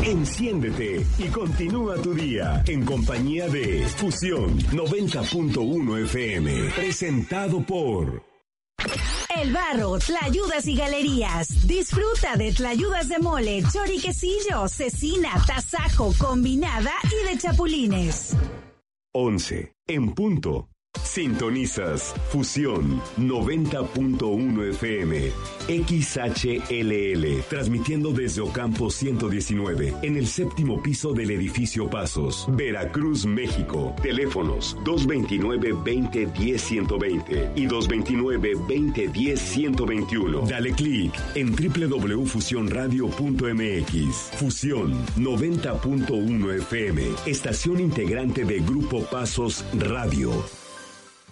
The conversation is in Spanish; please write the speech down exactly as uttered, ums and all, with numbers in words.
Enciéndete y continúa tu día en compañía de Fusión noventa punto uno F M. Presentado por El Barro, Tlayudas y Galerías. Disfruta de tlayudas de mole, choriquecillo, cecina, tasajo, combinada y de chapulines. once en punto. Sintonizas Fusión noventa punto uno F M, X H L L, transmitiendo desde Ocampo ciento diecinueve, en el séptimo piso del edificio Pasos, Veracruz, México. Teléfonos dos veintinueve, veinte, diez, ciento veinte y dos veintinueve, veinte, diez, ciento veintiuno. Dale clic en doble u doble u doble u punto fusión radio punto m x. Fusión noventa punto uno F M, estación integrante de Grupo Pasos Radio.